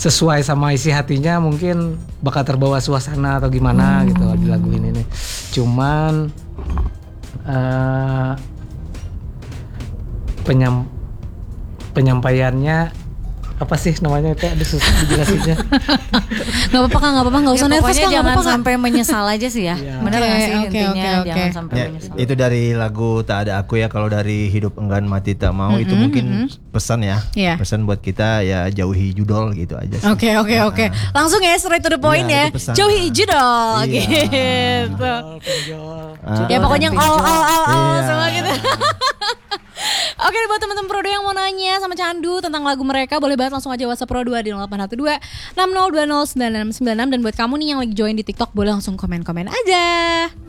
sesuai sama isi hatinya mungkin bakal terbawa suasana atau gimana gitu di lagu ini nih. Cuman penyampaiannya apa sih namanya itu, ada susah dijelasinnya. Nggak apa-apa, nggak usah nervous kok. Jangan sampai menyesal aja sih ya. Bener nggak sih intinya jangan sampai menyesal. Itu dari lagu Tak Ada Aku ya. Kalau dari Hidup Enggan Mati Tak Mau itu mungkin pesan ya. Pesan buat kita ya, jauhi judol gitu aja sih. Oke. Langsung ya straight to the point ya. Jauhi judol gitu. Ya pokoknya all semua gitu. Oke, buat teman-teman Pro 2 yang mau nanya sama Candu tentang lagu mereka, boleh banget langsung aja WhatsApp Pro 2 di 0812 6020 9696. Dan buat kamu nih yang lagi join di TikTok, boleh langsung komen-komen aja.